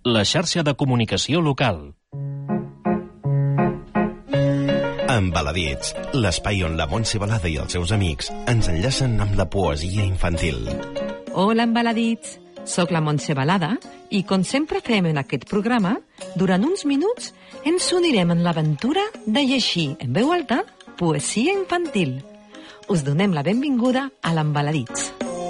la xarxa de comunicació local. Embaladits, l'espai on la Montse Balada i els seus amics ens enllacen amb la poesia infantil. Hola, Embaladits. Soc la Montse Balada i, com sempre fem en aquest programa, durant uns minuts ens unirem en l'aventura de llegir en veu alta poesia infantil. Us donem la benvinguda a l'Embaladits.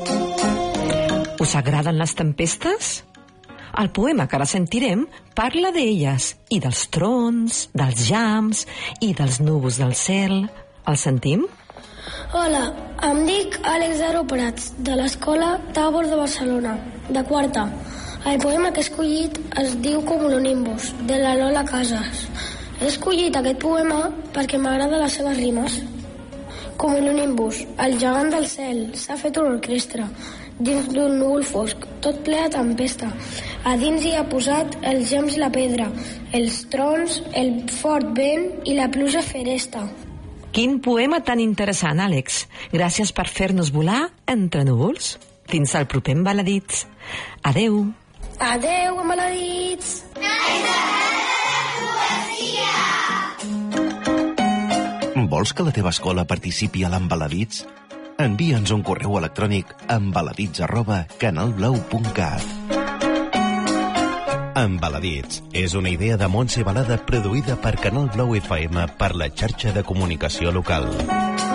Us agraden les tempestes? El poema que ara sentirem parla d'elles i dels trons, dels llamps i dels núvols del cel. El sentim? Hola, em dic Àlex Aro Prats, de l'Escola Tabor de Barcelona, de quarta. El poema que he escollit es diu Cumulonimbus, de la Lola Casas. He escollit aquest poema perquè m'agrada les seves rimes. Cumulonimbus, el gegant del cel, s'ha fet una orquestra dins d'un núvol fosc, tot ple de tempesta. A dins hi ha posat els gems i la pedra, els trons, el fort vent i la pluja feresta. Quin poema tan interessant, Àlex. Gràcies per fer-nos volar entre núvols. Fins al proper Embaladits. Adeu. Adeu, Embaladits. Vols que la teva escola participi a l'Embaladits? Envia'ns un correu electrònic a embaladits@canalblau.cat. Embaladits és una idea de Montse Balada produïda per Canal Blau FM per la xarxa de comunicació local.